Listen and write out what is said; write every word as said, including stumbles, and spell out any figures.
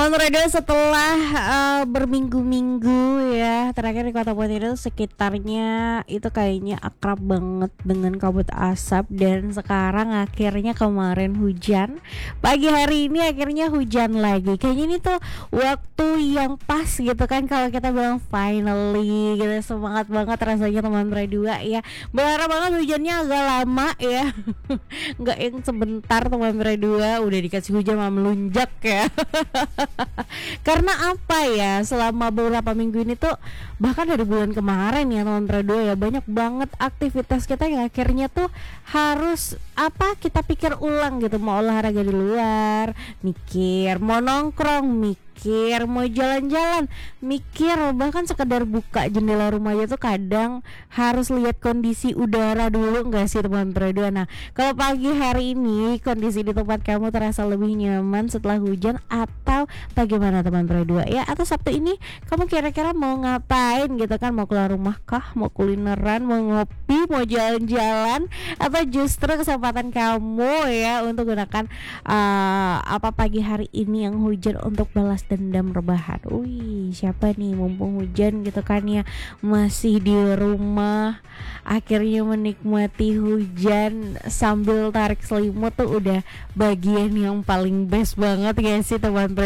Teman radio setelah uh, berminggu-minggu ya, terakhir di Kota Pontianak sekitarnya itu kayaknya akrab banget dengan kabut asap, dan sekarang akhirnya kemarin hujan. Pagi hari ini akhirnya hujan lagi. Kayaknya ini tuh waktu yang pas gitu kan kalau kita bilang finally gitu. Semangat banget rasanya teman radio ya. Berharap banget hujannya agak lama ya. Nggak yang sebentar teman radio udah dikasih hujan malah melunjak ya. Karena apa ya, selama beberapa minggu ini tuh, bahkan dari bulan kemarin ya teman radio ya, banyak banget aktivitas kita yang akhirnya tuh harus apa kita pikir ulang gitu. Mau olahraga di luar mikir, mau nongkrong mikir, mau jalan-jalan mikir, bahkan sekedar buka jendela rumah aja tuh kadang harus lihat kondisi udara dulu, enggak sih teman radio. Nah kalau pagi hari ini kondisi di tempat kamu terasa lebih nyaman setelah hujan atau bagaimana teman radio ya? Atau Sabtu ini kamu kira-kira mau ngapain gitu kan? Mau keluar rumah kah? Mau kulineran? Mau ngopi? Mau jalan-jalan? Atau justru kesempatan kamu ya untuk gunakan uh, apa pagi hari ini yang hujan untuk balas dendam rebahan? Wih, siapa nih mumpung hujan gitu kan ya, masih di rumah akhirnya menikmati hujan sambil tarik selimut tuh udah bagian yang paling best banget ya sih teman.